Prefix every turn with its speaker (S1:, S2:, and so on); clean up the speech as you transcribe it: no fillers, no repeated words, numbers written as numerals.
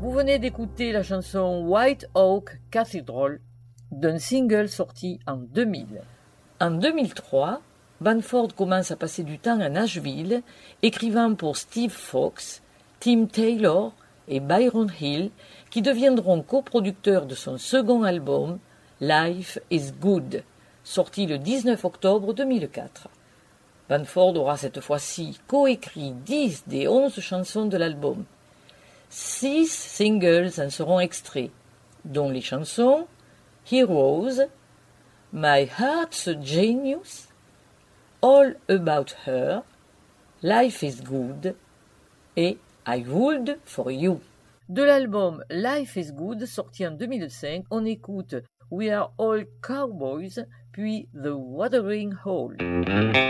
S1: Vous venez d'écouter la chanson White Oak Cathedral d'un single sorti en 2000. En 2003, Banford commence à passer du temps à Nashville, écrivant pour Steve Fox, Tim Taylor et Byron Hill, qui deviendront coproducteurs de son second album, Life is Good, sorti le 19 octobre 2004. Banford aura cette fois-ci coécrit 10 des 11 chansons de l'album. 6 singles en seront extraits, dont les chansons Heroes, My Heart's a Genius, All About Her, Life is Good et I Would for You. De l'album Life is Good, sorti en 2005, on écoute We Are All Cowboys, puis The Wuthering Hole.